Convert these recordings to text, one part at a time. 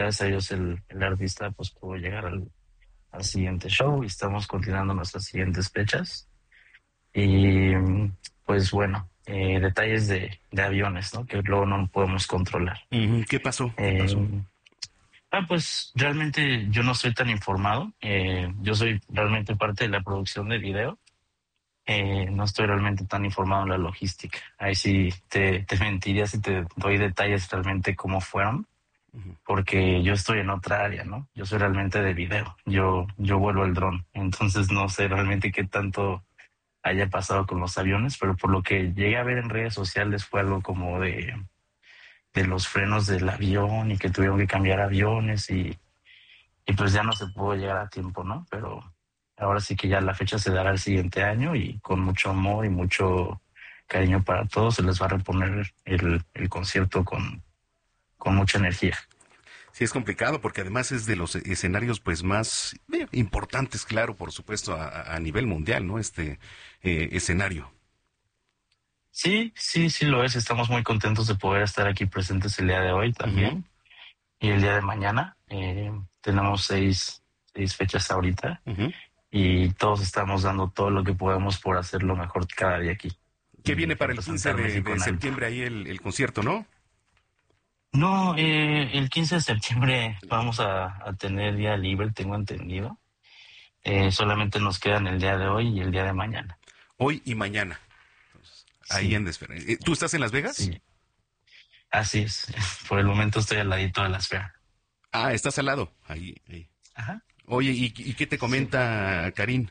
gracias a Dios el artista pues pudo llegar al siguiente show y estamos continuando nuestras siguientes fechas. Y pues bueno, detalles de aviones, ¿no? Que luego no podemos controlar. ¿Qué pasó? ¿Qué Eh, pasó? pues realmente yo no soy tan informado. Yo soy realmente parte de la producción de video. No estoy realmente tan informado en la logística. Ahí sí te mentiría si te doy detalles realmente cómo fueron, porque yo estoy en otra área, ¿no? Yo soy realmente de video. Yo vuelo el dron, entonces no sé realmente qué tanto haya pasado con los aviones, pero por lo que llegué a ver en redes sociales fue algo como de los frenos del avión y que tuvieron que cambiar aviones y pues ya no se pudo llegar a tiempo, ¿no? Pero ahora sí que ya la fecha se dará el siguiente año y con mucho amor y mucho cariño para todos se les va a reponer el concierto con mucha energía. Sí, es complicado porque además es de los escenarios pues más importantes, claro, por supuesto, a nivel mundial, ¿no? Escenario. Sí, sí, sí lo es. Estamos muy contentos de poder estar aquí presentes el día de hoy también y el día de mañana. Tenemos seis fechas ahorita Ujú. y todos estamos dando todo lo que podemos por hacerlo mejor cada día aquí ¿Qué y viene para el 15 representar México de en alto. septiembre ahí el concierto, no? No, el 15 de septiembre vamos a tener día libre, tengo entendido. Solamente nos quedan el día de hoy y el día de mañana. Hoy y mañana. Ahí Sí, en Desfera. ¿Tú estás en Las Vegas? sí, así es. Por el momento estoy al ladito de la esfera. Ah, estás al lado. Ahí. Ajá. Oye, ¿y qué te Sí. comenta Karim?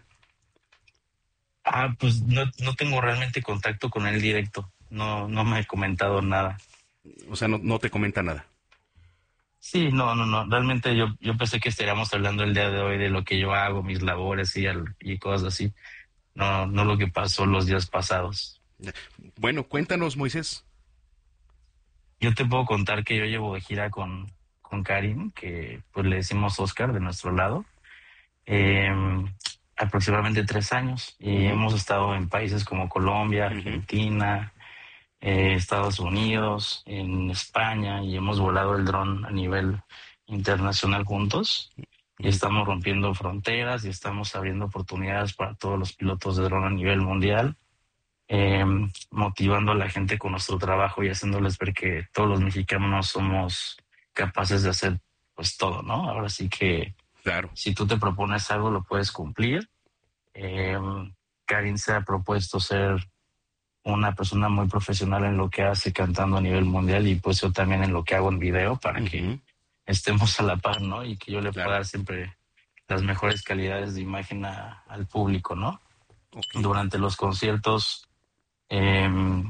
Pues no tengo realmente contacto con él directo. No me he comentado nada. O sea, no te comenta nada. Sí, no. Realmente yo pensé que estaríamos hablando el día de hoy de lo que yo hago, mis labores y cosas así. No lo que pasó los días pasados. Bueno, cuéntanos, Moisés. Yo te puedo contar que yo llevo de gira con Karim, que pues le decimos Oscar de nuestro lado, eh, aproximadamente 3 años. Y Ujú, hemos estado en países como Colombia, ujú. Argentina, Estados Unidos, en España, y hemos volado el dron a nivel internacional juntos. Y Ujú. estamos rompiendo fronteras y estamos abriendo oportunidades para todos los pilotos de dron a nivel mundial, eh, motivando a la gente con nuestro trabajo y haciéndoles ver que todos los mexicanos somos capaces de hacer pues todo, ¿no? Ahora sí que Claro. si tú te propones algo, lo puedes cumplir. Eh, Karin se ha propuesto ser una persona muy profesional en lo que hace cantando a nivel mundial y pues yo también en lo que hago en video para que Ujú. estemos a la par, ¿no? Y que yo le pueda Claro. dar siempre las mejores calidades de imagen al público, ¿no? Ok. Durante los conciertos, eh,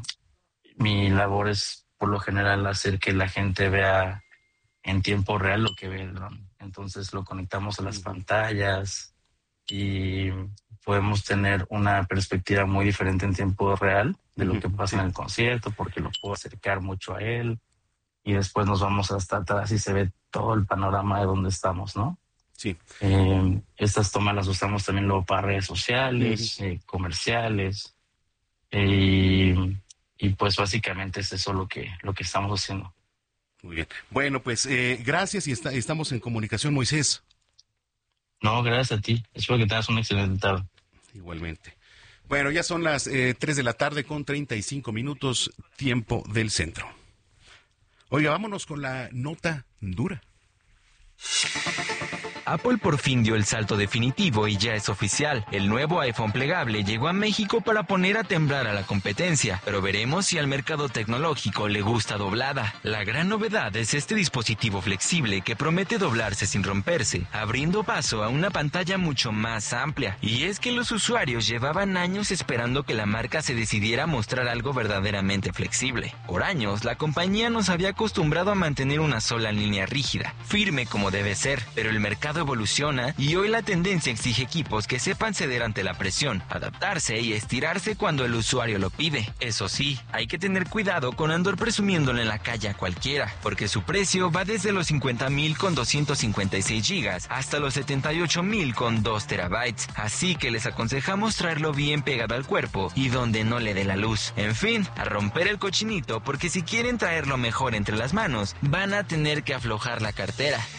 mi labor es por lo general hacer que la gente vea en tiempo real lo que ve el dron. Entonces lo conectamos a las Ujú. pantallas y podemos tener una perspectiva muy diferente en tiempo real de lo Ujú. que pasa Sí, en el concierto, porque lo puedo acercar mucho a él y después nos vamos hasta atrás y se ve todo el panorama de donde estamos, ¿no? sí. Estas tomas las usamos también luego para redes Ujú. sociales, comerciales, y, y pues básicamente es eso lo que estamos haciendo. Muy bien. Bueno, pues gracias y estamos en comunicación, Moisés. No, gracias a ti. Espero que tengas una excelente tarde. Igualmente. Bueno, ya son las 3 de la tarde con 35 minutos, tiempo del centro. Oiga, vámonos con la nota dura. Apple por fin dio el salto definitivo y ya es oficial. El nuevo iPhone plegable llegó a México para poner a temblar a la competencia, pero veremos si al mercado tecnológico le gusta doblada. La gran novedad es este dispositivo flexible que promete doblarse sin romperse, abriendo paso a una pantalla mucho más amplia. Y es que los usuarios llevaban años esperando que la marca se decidiera a mostrar algo verdaderamente flexible. Por años, la compañía nos había acostumbrado a mantener una sola línea rígida, firme como debe ser, pero el mercado mercado evoluciona y hoy la tendencia exige equipos que sepan ceder ante la presión, adaptarse y estirarse cuando el usuario lo pide. Eso sí, hay que tener cuidado con andar presumiéndolo en la calle a cualquiera, porque su precio va desde los 50,000 con 256 gigas hasta los 78,000 con 2 terabytes, así que les aconsejamos traerlo bien pegado al cuerpo y donde no le dé la luz. En fin, a romper el cochinito, porque si quieren traerlo mejor entre las manos, van a tener que aflojar la cartera.